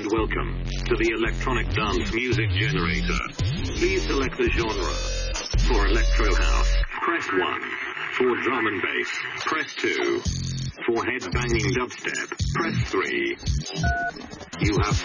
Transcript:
welcome to the electronic dance music generator. Please select the genre. For electro house, press 1. For drum and bass, press 2. For head-banging dubstep, press 3. You have